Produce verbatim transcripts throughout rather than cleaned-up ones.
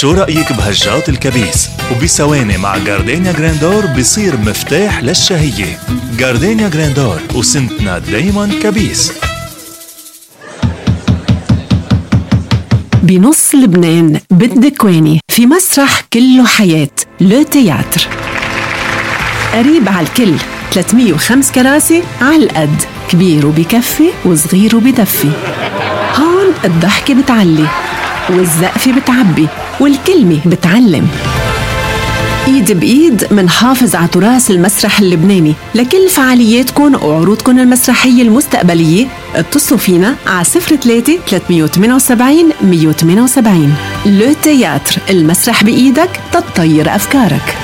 شو رأيك بهجات الكبيس؟ وبثواني مع جاردينيا جراندور بيصير مفتاح للشهية. جاردينيا جراندور، وسنتنا دايما كبيس. بنص لبنان بالدكواني في مسرح كله حياة، لو تياتر، قريب على الكل، ثلاثمية وخمسة كراسي على القد، كبير وبكفي وصغير وبدفي. هون الضحكة بتعلي والزقفة بتعبي والكلمة بتعلم. ايد بايد منحافظ على تراث المسرح اللبناني. لكل فعالياتكم وعروضكم المسرحية المستقبلية اتصلوا فينا على صفر ثلاثة ثلاثمية وثمانية وسبعين مية وثمانية وسبعين. لو تياتر، المسرح بإيدك تطير أفكارك.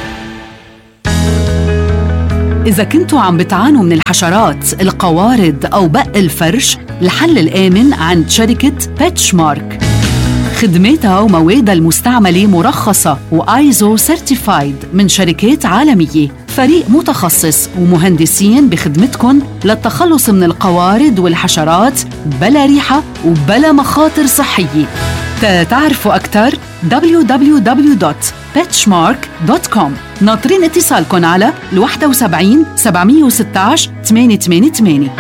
إذا كنتوا عم بتعانوا من الحشرات، القوارض أو بق الفرش، الحل الآمن عند شركة بيتشمارك. خدماتها وموادها المستعملة مرخصة وآيزو سيرتيفايد من شركات عالمية. فريق متخصص ومهندسين بخدمتكم للتخلص من القوارض والحشرات بلا ريحة وبلا مخاطر صحية. تعرفوا أكتر دبليو دبليو دبليو دوت بيتشمارك دوت كوم. ناطرين اتصالكم على واحد سبعين سبعمية وستة عشر ثمانية ثمانية ثمانية.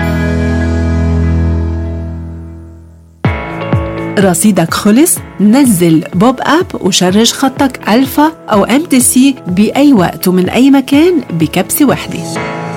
رصيدك خلص؟ نزل بوب أب وشرج خطك ألفا أو أم تي سي بأي وقت ومن أي مكان بكبسة وحدة.